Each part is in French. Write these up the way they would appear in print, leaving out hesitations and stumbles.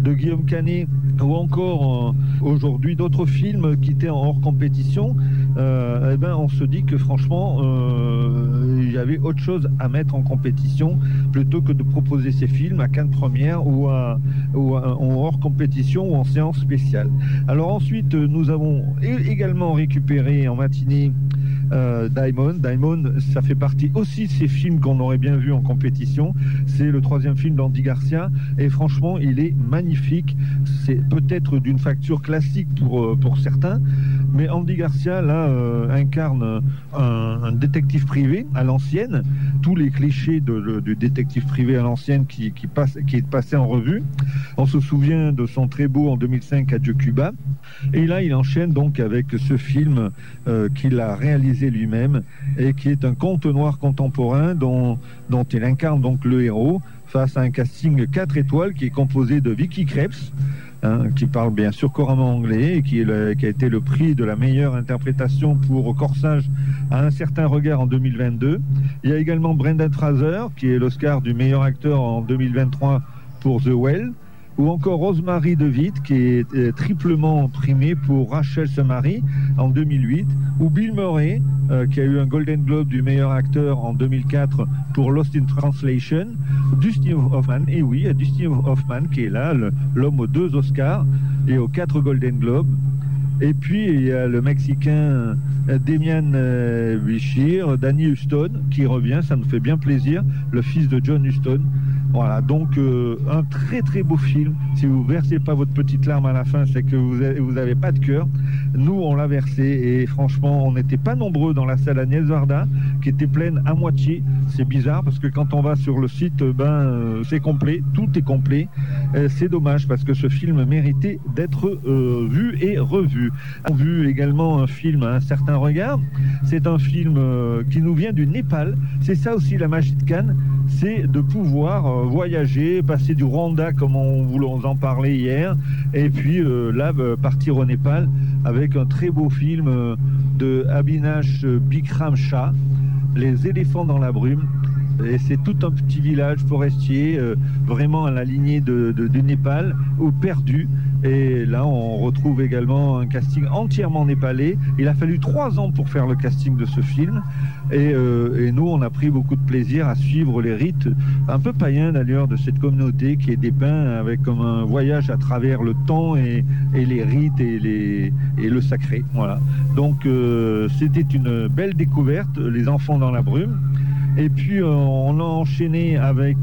de Guillaume Canet, ou encore aujourd'hui d'autres films qui étaient en hors compétition, on se dit que franchement, il y avait autre chose à mettre en compétition plutôt que de proposer ces films à Cannes Première ou en hors compétition ou en séance spéciale. Alors ensuite, nous avons également récupéré en matinée Daimon, ça fait partie aussi de ces films qu'on aurait bien vu en compétition. C'est le 3e film d'Andy Garcia et franchement il est magnifique. C'est peut-être d'une facture classique pour certains, mais Andy Garcia là incarne un détective privé à l'ancienne, tous les clichés du détective privé à l'ancienne qui est passé en revue. On se souvient de son très beau en 2005 Adieu Cuba, et là il enchaîne donc avec ce film qu'il a réalisé lui-même et qui est un conte noir contemporain dont il incarne donc le héros face à un casting 4 étoiles qui est composé de Vicky Krieps, qui parle bien sûr couramment anglais et qui a été le prix de la meilleure interprétation pour Corsage à un certain regard en 2022. Il y a également Brendan Fraser qui est l'Oscar du meilleur acteur en 2023 pour The Well, ou encore Rosemary DeWitt qui est triplement primée pour Rachel se marie en 2008, ou Bill Murray qui a eu un Golden Globe du meilleur acteur en 2004 pour Lost in Translation, Dustin Hoffman, et oui, Dustin Hoffman qui est là, l'homme aux 2 Oscars et aux 4 Golden Globes. Et puis il y a le Mexicain Demian Bichir, Danny Huston qui revient, ça nous fait bien plaisir, le fils de John Huston. Voilà, donc un très très beau film. Si vous versez pas votre petite larme à la fin, c'est que vous avez pas de cœur. Nous, on l'a versé et franchement, on n'était pas nombreux dans la salle Agnès Varda qui était pleine à moitié. C'est bizarre parce que quand on va sur le site, c'est complet, tout est complet. C'est dommage parce que ce film méritait d'être vu et revu. On a vu également un film à un certain regard. C'est un film qui nous vient du Népal. C'est ça aussi la magie de Cannes, c'est de pouvoir voyager, passer du Rwanda comme on voulait en parler hier, et puis là partir au Népal avec un très beau film de Abhinash Bikram Shah, Les éléphants dans la brume. Et c'est tout un petit village forestier, vraiment à la lignée du Népal, au perdu. Et là, on retrouve également un casting entièrement népalais. Il a fallu 3 ans pour faire le casting de ce film. Et nous, on a pris beaucoup de plaisir à suivre les rites, un peu païens d'ailleurs, de cette communauté qui est dépeint avec comme un voyage à travers le temps et les rites et le sacré. Voilà. Donc, c'était une belle découverte, Les enfants dans la brume. Et puis on a enchaîné avec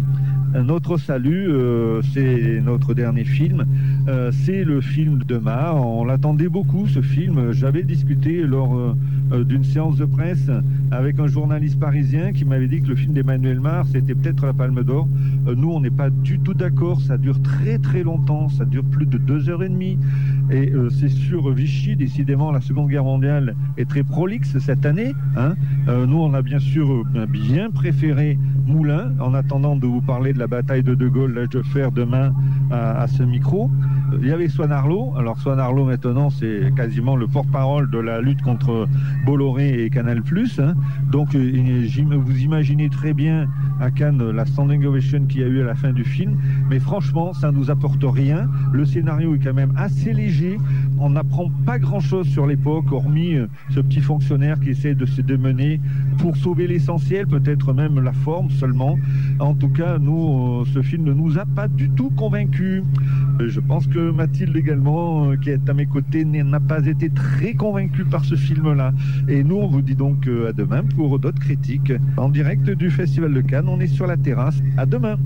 notre salut, c'est notre dernier film, c'est le film de Mar. On l'attendait beaucoup ce film, j'avais discuté lors d'une séance de presse avec un journaliste parisien qui m'avait dit que le film d'Emmanuel Mar c'était peut-être la Palme d'Or. Nous on n'est pas du tout d'accord, ça dure très très longtemps, ça dure plus de 2h30 et c'est sur Vichy. Décidément la Seconde Guerre mondiale est très prolixe cette année, hein. Nous on a bien sûr bien préféré Moulin, en attendant de vous parler de la bataille de De Gaulle, l'âge de fer demain à ce micro. Il y avait Swan Arlo. Alors Swan Arlo maintenant c'est quasiment le porte-parole de la lutte contre Bolloré et Canal+, hein. Donc vous imaginez très bien à Cannes la standing ovation qu'il y a eu à la fin du film, mais franchement ça nous apporte rien. Le scénario est quand même assez léger, on n'apprend pas grand chose sur l'époque hormis ce petit fonctionnaire qui essaie de se démener pour sauver l'essentiel, peut-être même la forme seulement. En tout cas nous ce film ne nous a pas du tout convaincus. Je pense que Mathilde également qui est à mes côtés n'a pas été très convaincue par ce film là, et nous on vous dit donc à demain pour d'autres critiques en direct du Festival de Cannes. On est sur la terrasse, à demain.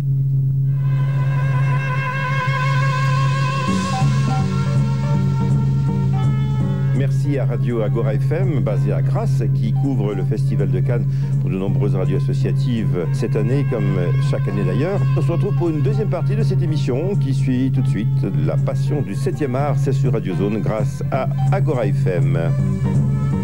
Merci à Radio Agora FM, basée à Grasse, qui couvre le Festival de Cannes pour de nombreuses radios associatives cette année, comme chaque année d'ailleurs. On se retrouve pour une deuxième partie de cette émission qui suit tout de suite La Passion du 7e art. C'est sur Radio Zone grâce à Agora FM.